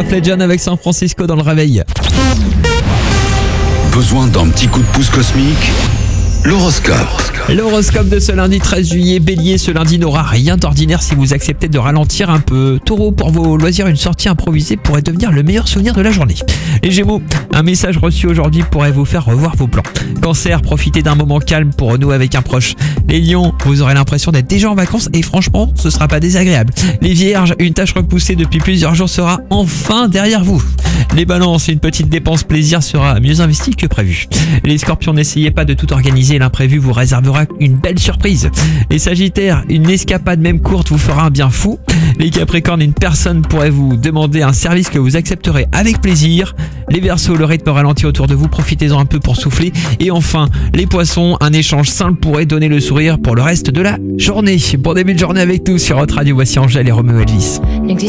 of Legend avec San Francisco dans le réveil. Besoin d'un petit coup de pouce cosmique? L'horoscope. L'horoscope de ce lundi 13 juillet. Bélier, ce lundi n'aura rien d'ordinaire si vous acceptez de ralentir un peu. Taureau, pour vos loisirs, une sortie improvisée pourrait devenir le meilleur souvenir de la journée. Les Gémeaux, un message reçu aujourd'hui pourrait vous faire revoir vos plans. Cancer, profitez d'un moment calme pour renouer avec un proche. Les Lions, vous aurez l'impression d'être déjà en vacances et franchement, ce sera pas désagréable. Les Vierges, une tâche repoussée depuis plusieurs jours sera enfin derrière vous. Les Balances, une petite dépense plaisir sera mieux investie que prévu. Les Scorpions, n'essayez pas de tout organiser, l'imprévu vous réservera une belle surprise. Les Sagittaires, une escapade même courte vous fera un bien fou. Les Capricornes, une personne pourrait vous demander un service que vous accepterez avec plaisir. Les Verseaux, le rythme ralentit autour de vous, profitez-en un peu pour souffler. Et enfin, les Poissons, un échange simple pourrait donner le sourire pour le reste de la journée. Bon début de journée avec nous sur Hot Radio, voici Angèle et Romeo Elvis.